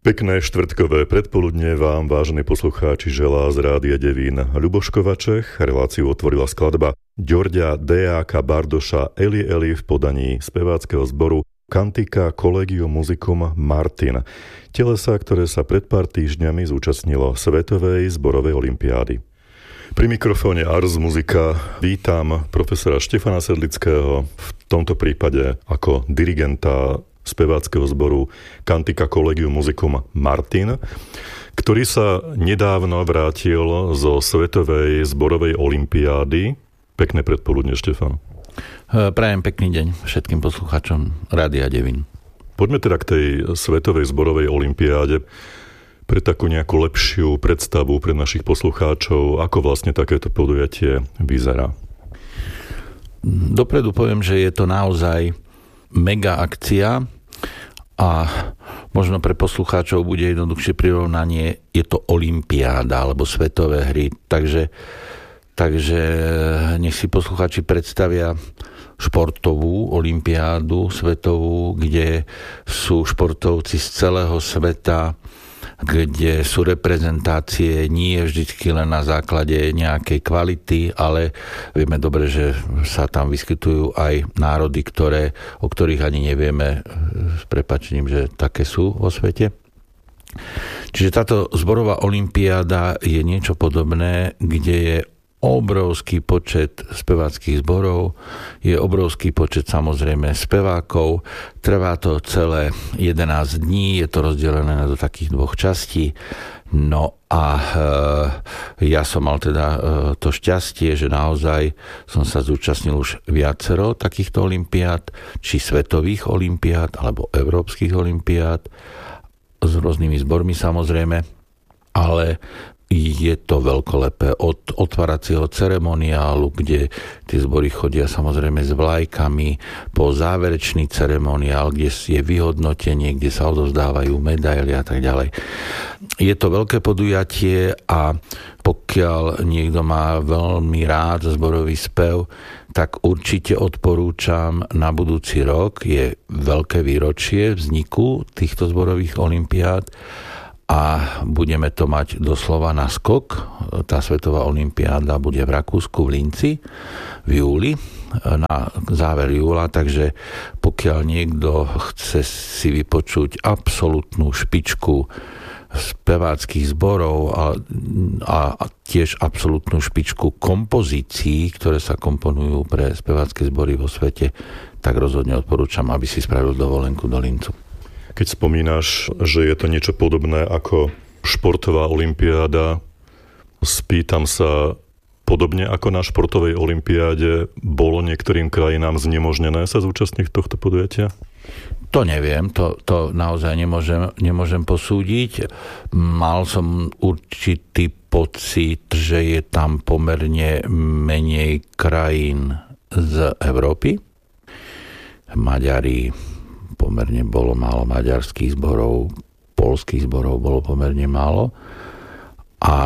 Pekné štvrtkové predpoludne vám, vážení poslucháči, želá z Rádia Devín Ľuboš Kovaček. Reláciu otvorila skladba Ďorďa Dejáka Bardoša Eli Eli v podaní speváckeho zboru Cantica Collegium Musicum Martin. Telesa, ktoré sa pred pár týždňami zúčastnilo Svetovej zborovej olympiády. Pri mikrofóne Ars Muzika vítam profesora Štefana Sedlického, v tomto prípade ako dirigenta speváckeho zboru Cantica Collegium Musicum Martin, ktorý sa nedávno vrátil zo Svetovej zborovej olympiády. Pekné predpoludne, Štefan. Prajem pekný deň všetkým poslucháčom Rádia Devín. Poďme teda k tej Svetovej zborovej olympiáde pre takú nejakú lepšiu predstavu pre našich poslucháčov, ako vlastne takéto podujatie vyzerá. Dopredu poviem, že je to naozaj mega akcia a možno pre poslucháčov bude jednoduchšie prirovnanie, je to olympiáda alebo svetové hry, takže nech si poslucháči predstavia športovú olympiádu svetovú, kde sú športovci z celého sveta, kde sú reprezentácie nie vždycky len na základe nejakej kvality, ale vieme dobre, že sa tam vyskytujú aj národy, o ktorých ani nevieme s prepáčením, že také sú vo svete. Čiže táto zborová olympiáda je niečo podobné, kde je obrovský počet speváckych zborov, je obrovský počet samozrejme spevákov, trvá to celé 11 dní, je to rozdelené do takých dvoch častí. No a ja som mal teda to šťastie, že naozaj som sa zúčastnil už viacero takýchto olympiád, či svetových olympiád, alebo európskych olympiád, s rôznymi zbormi samozrejme, ale je to veľkolepé od otváracieho ceremoniálu, kde tie zbory chodia samozrejme s vlajkami, po záverečný ceremoniál, kde je vyhodnotenie, kde sa odovzdávajú medaily a tak ďalej. Je to veľké podujatie a pokiaľ niekto má veľmi rád zborový spev, tak určite odporúčam na budúci rok. Je veľké výročie vzniku týchto zborových olympiád a budeme to mať doslova na skok. Tá svetová olympiáda bude v Rakúsku v Linci v júli, na záver júla, takže pokiaľ niekto chce si vypočuť absolútnu špičku speváckych zborov a tiež absolútnu špičku kompozícií, ktoré sa komponujú pre spevácké zbory vo svete, tak rozhodne odporúčam, aby si spravil dovolenku do Lincu. Keď spomínaš, že je to niečo podobné ako športová olympiáda, spýtam sa, podobne ako na športovej olympiáde, bolo niektorým krajinám znemožnené sa zúčastniť tohto podujatia? To neviem, to naozaj nemôžem posúdiť. Mal som určitý pocit, že je tam pomerne menej krajín z Európy. Maďari, pomerne bolo málo maďarských zborov, poľských zborov bolo pomerne málo a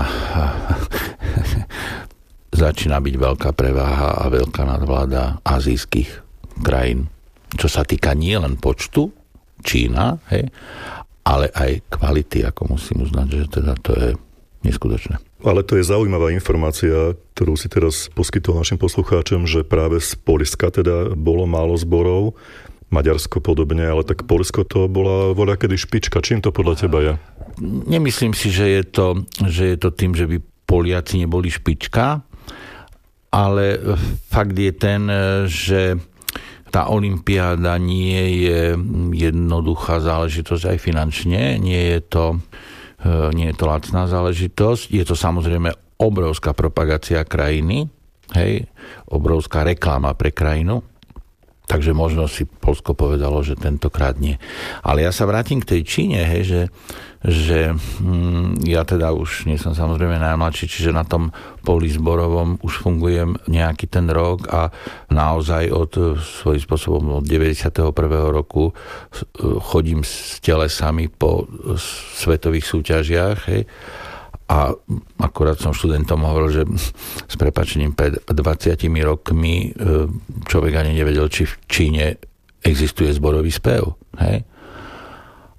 začína byť veľká preváha a veľká nadvláda azijských krajín. Čo sa týka nielen počtu, Čína, ale aj kvality, ako musím uznať, že teda to je neskutočné. Ale to je zaujímavá informácia, ktorú si teraz poskytol našim poslucháčom, že práve z Poľska teda bolo málo zborov, Maďarsko podobne, ale tak Poľsko to bola voľakedy špička. Čím to podľa teba je? Nemyslím si, že je to tým, že by Poliaci neboli špička, ale fakt je ten, že tá olympiáda nie je jednoduchá záležitosť aj finančne, nie je to lacná záležitosť, je to samozrejme obrovská propagácia krajiny, obrovská reklama pre krajinu. Takže možno si Poľsko povedalo, že tentokrát nie. Ale ja sa vrátim k tej Číne, že ja teda už nie som samozrejme najmladší, čiže na tom poli zborovom už fungujem nejaký ten rok a naozaj svojím spôsobom od 91. roku chodím s telesami po svetových súťažiach, A akorát som študentom hovoril, že s prepáčením pred 20 rokmi človek ani nevedel, či v Číne existuje zborový spev. Hej? A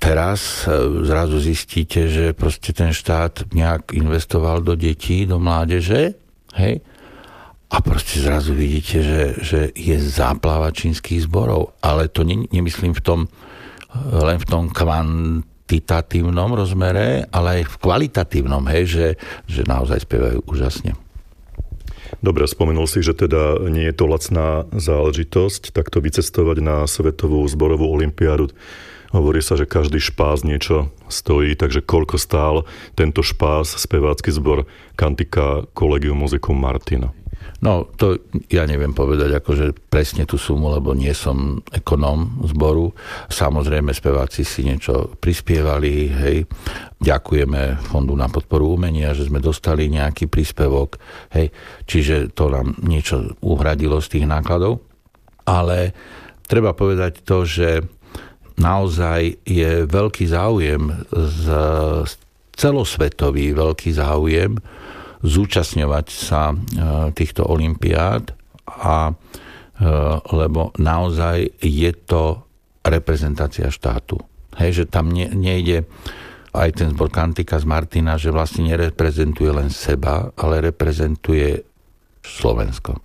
teraz zrazu zistíte, že proste ten štát nejak investoval do detí, do mládeže, hej? A proste zrazu vidíte, že je záplava čínskych zborov. Ale to nemyslím len v tom kvantitatívnom rozmere, ale aj v kvalitatívnom, hej? Že naozaj spievajú úžasne. Dobre, spomenul si, že teda nie je to lacná záležitosť, takto vycestovať na Svetovú zborovú olympiádu. Hovorí sa, že každý špás niečo stojí, takže koľko stál tento špás spevácky zbor Kantika Collegium Musicum Martina? No, to ja neviem povedať akože presne tú sumu, lebo nie som ekonóm zboru. Samozrejme, speváci si niečo prispievali, hej. Ďakujeme Fondu na podporu umenia, že sme dostali nejaký príspevok, hej. Čiže to nám niečo uhradilo z tých nákladov. Ale treba povedať to, že naozaj je veľký záujem, celosvetový veľký záujem zúčastňovať sa týchto olympiád, lebo naozaj je to reprezentácia štátu. Hej, že tam nejde aj ten zbor Kantika z Martina, že vlastne nereprezentuje len seba, ale reprezentuje Slovensko.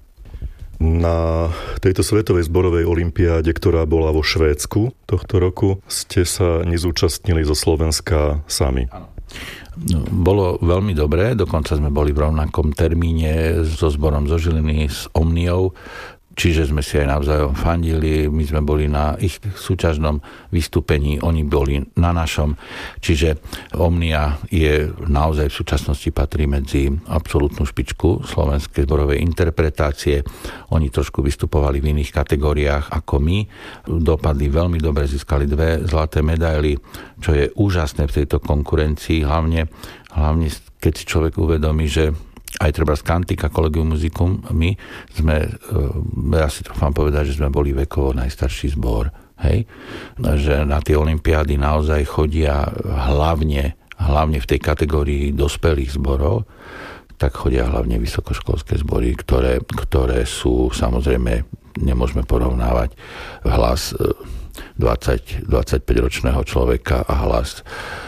Na tejto svetovej zborovej olympiáde, ktorá bola vo Švédsku tohto roku, ste sa nezúčastnili zo Slovenska sami. Áno. Bolo veľmi dobré, dokonca sme boli v rovnakom termíne so zborom zo Žiliny, s Omniou, čiže sme si aj navzájom fandili, my sme boli na ich súťažnom vystúpení, oni boli na našom, čiže Omnia je naozaj v súčasnosti patrí medzi absolútnu špičku slovenskej zborovej interpretácie. Oni trošku vystupovali v iných kategóriách ako my, dopadli veľmi dobre, získali 2 zlaté medaily, čo je úžasné v tejto konkurencii, hlavne keď si človek uvedomí, že aj treba z Kantika Collegium Musicum, my sme, ja si trúfam povedať, že sme boli vekovo najstarší zbor, hej? Že na tie olympiády naozaj chodia hlavne v tej kategórii dospelých zborov, tak chodia hlavne vysokoškolské zbory, ktoré sú, samozrejme, nemôžeme porovnávať hlas 25-ročného človeka a hlas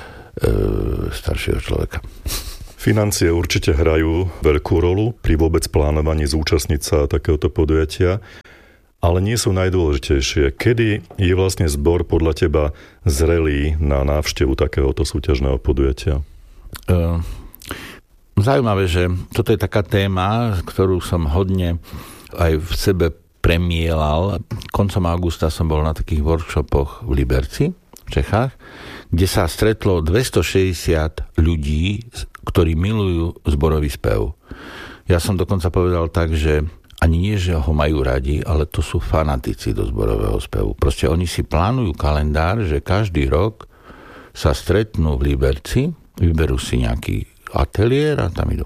staršieho človeka. Financie určite hrajú veľkú rolu pri vôbec plánovaní zúčastniť sa takéhoto podujatia, ale nie sú najdôležitejšie. Kedy je vlastne zbor podľa teba zrelý na návštevu takéhoto súťažného podujatia? Zaujímavé, že toto je taká téma, ktorú som hodne aj v sebe premielal. Koncom augusta som bol na takých workshopoch v Liberci, v Čechách, kde sa stretlo 260 ľudí, ktorí milujú zborový spev. Ja som dokonca povedal tak, že ani nie, že ho majú radi, ale to sú fanatici do zborového spevu. Proste oni si plánujú kalendár, že každý rok sa stretnú v Liberci, vyberú si nejaký ateliér a tam idú.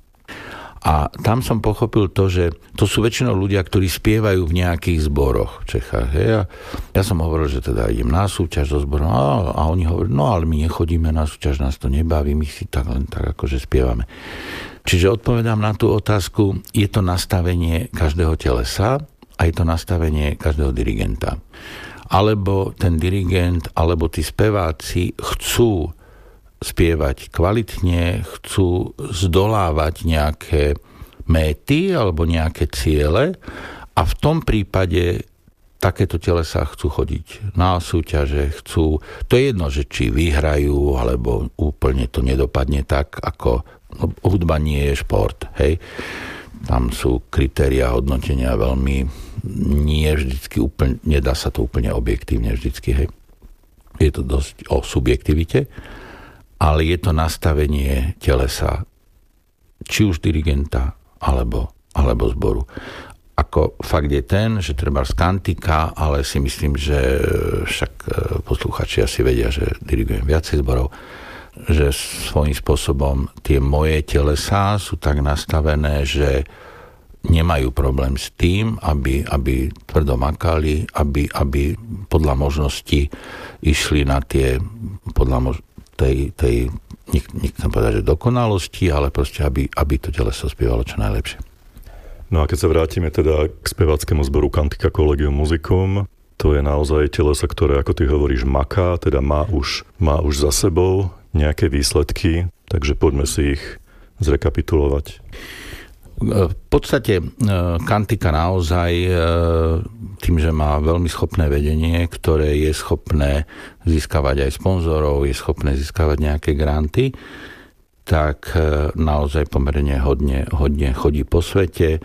A tam som pochopil to, že to sú väčšinou ľudia, ktorí spievajú v nejakých zboroch v Čechách. Ja som hovoril, že teda idem na súťaž so zborom a oni hovorili, no ale my nechodíme na súťaž, nás to nebaví, my si tak len tak akože spievame. Čiže odpovedám na tú otázku, je to nastavenie každého telesa a je to nastavenie každého dirigenta. Alebo ten dirigent, alebo tí speváci chcú spievať kvalitne, chcú zdolávať nejaké méty alebo nejaké ciele a v tom prípade takéto telesá chcú chodiť na súťaže, to je jedno, že či vyhrajú alebo úplne to nedopadne tak, ako hudba nie je šport, hej. Tam sú kritériá hodnotenia veľmi, nie vždycky úplne, nedá sa to úplne objektívne vždycky, hej. Je to dosť o subjektivite, ale je to nastavenie telesa, či už dirigenta, alebo zboru. Ako fakt je ten, že treba z Kantika, ale si myslím, že však posluchači asi vedia, že dirigujem viacej zborov, že svojím spôsobom tie moje telesá sú tak nastavené, že nemajú problém s tým, aby tvrdo makali, aby podľa možností išli na tie podľa tej nechcem povedať, že dokonalosti, ale proste, aby to teleso spievalo čo najlepšie. No a keď sa vrátime teda k speváckému zboru Kantika Collegium Musicum, To je naozaj teleso, ktoré, ako ty hovoríš, maká, teda má už za sebou nejaké výsledky, takže poďme si ich zrekapitulovať. V podstate Kantika naozaj tým, že má veľmi schopné vedenie, ktoré je schopné získavať aj sponzorov, je schopné získavať nejaké granty, tak naozaj pomerne hodne chodí po svete.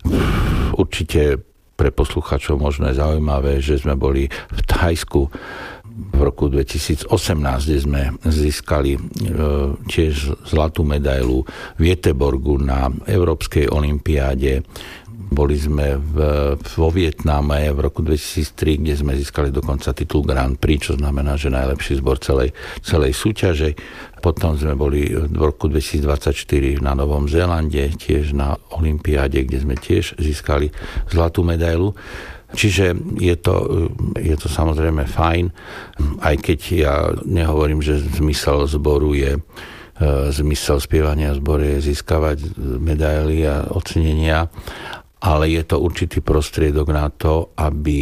Určite pre poslucháčov možno je zaujímavé, že sme boli v Thajsku v roku 2018, kde sme získali tiež zlatú medailu v Göteborgu na Európskej olympiáde. Boli sme vo Vietname v roku 2003, kde sme získali dokonca titul Grand Prix, čo znamená, že najlepší zbor celej súťaže. Potom sme boli v roku 2024 na Novom Zélande, tiež na olympiáde, kde sme tiež získali zlatú medailu. Čiže je to samozrejme fajn, aj keď ja nehovorím, že zmysel zboru je zmysel spievania zboru je získavať medaily a ocenenia, ale je to určitý prostriedok na to, aby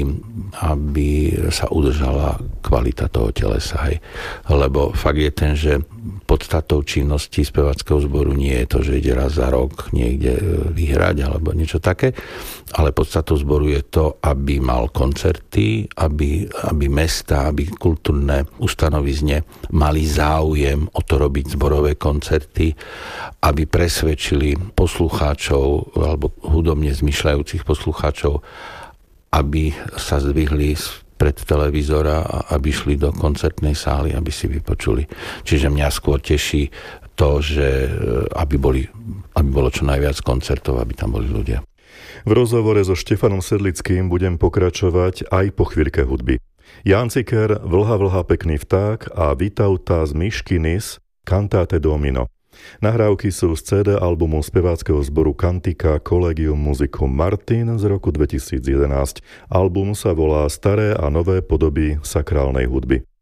sa udržala kvalita toho telesa. Hej. Lebo fakt je ten, že podstatou činnosti speváckeho zboru nie je to, že ide raz za rok niekde vyhrať alebo niečo také, ale podstatou zboru je to, aby mal koncerty, aby mesta, aby kultúrne ustanovizne mali záujem o to robiť zborové koncerty, aby presvedčili poslucháčov alebo hudobne zmyšľajúcich poslucháčov, aby sa zdvihli pred televízora a aby šli do koncertnej sály, aby si vypočuli. Čiže mňa skôr teší to, že aby bolo čo najviac koncertov, aby tam boli ľudia. V rozhovore so Štefanom Sedlickým budem pokračovať aj po chvíľke hudby. Ján Ciker, Vlha, vlha, pekný vták a Vytauta z Myškinis, Cantate Domino. Nahrávky sú z CD albumu speváckeho zboru Kantika Collegium Musicum Martin z roku 2011. Album sa volá Staré a nové podoby sakrálnej hudby.